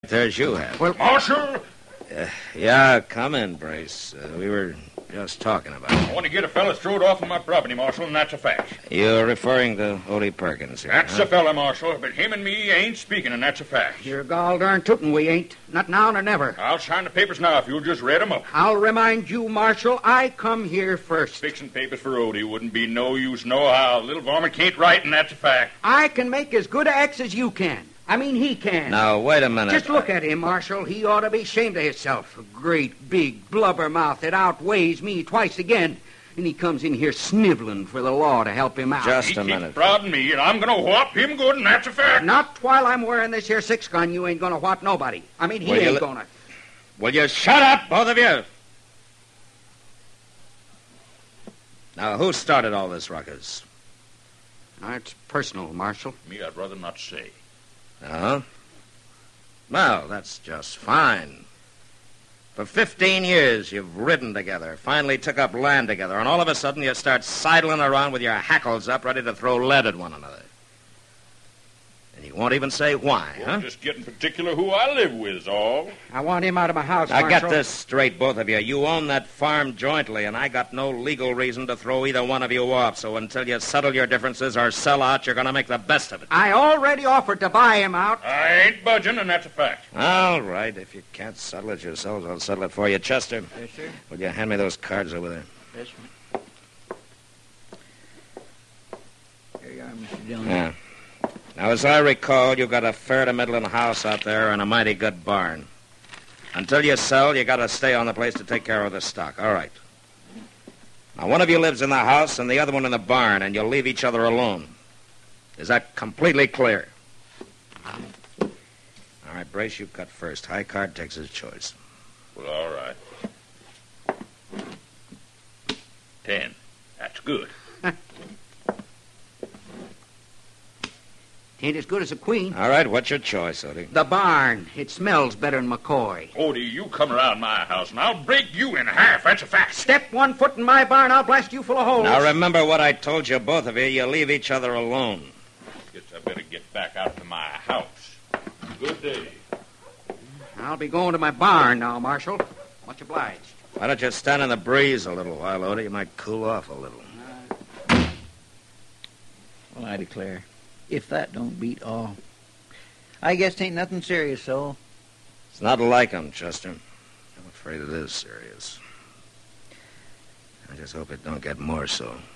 There's you have. Well, Marshal! Yeah, come in, Brace. We were just talking about it. I want to get a fella throwed off of my property, Marshal, and that's a fact. You're referring to Odie Perkins here, That's a fella, Marshal, but him and me ain't speaking, and that's a fact. You're gall darn tootin' we ain't. Not now nor never. I'll sign the papers now if you'll just read 'em up. I'll remind you, Marshal, I come here first. Fixing papers for Odie wouldn't be no use nohow. Little varmint can't write, and that's a fact. I can make as good a X as you can. I mean, he can. Now, wait a minute. Just look at him, Marshal. He ought to be ashamed of himself. A great, big blubbermouth that outweighs me twice again. And he comes in here sniveling for the law to help him out. Just He a keeps minute. prodding me, and I'm going to whop him good, and that's a fact. Not while I'm wearing this here six-gun. You ain't going to whop nobody. I mean, he Will you ain't li- going to. Will you shut up, both of you? Now, who started all this ruckus? It's personal, Marshal. Me, I'd rather not say. Uh-huh. Well, that's just fine. For 15 years, you've ridden together, finally took up land together, and all of a sudden you start sidling around with your hackles up, ready to throw lead at one another. And you won't even say why, huh? Just getting particular who I live with is all. I want him out of my house, Now, Marshal. get this straight, both of you. You own that farm jointly, and I got no legal reason to throw either one of you off. So until you settle your differences or sell out, you're going to make the best of it. I already offered to buy him out. I ain't budging, and that's a fact. All right. If you can't settle it yourselves, I'll settle it for you. Chester, Yes, sir. will you hand me those cards over there? Yes, sir. Here you are, Mr. Dillon. Yeah. Now, as I recall, you got a fair-to-middling house out there and a mighty good barn. Until you sell, you got to stay on the place to take care of the stock. All right. Now, one of you lives in the house and the other one in the barn, and you'll leave each other alone. Is that completely clear? All right, Brace, you cut first. High card takes his choice. Well, all right. 10. That's good. Ain't as good as a queen. All right, what's your choice, Odie? The barn. It smells better than McCoy. Odie, you come around my house, and I'll break you in half. That's a fact. Step 1 foot in my barn, I'll blast you full of holes. Now, remember what I told you, both of you. You leave each other alone. Guess I better get back out to my house. Good day. I'll be going to my barn now, Marshal. Much obliged. Why don't you stand in the breeze a little while, Odie? You might cool off a little. Well, I declare, if that don't beat all. I guess 'tain't nothing serious, so. It's not like him, Chester. I'm afraid it is serious. I just hope it don't get more so.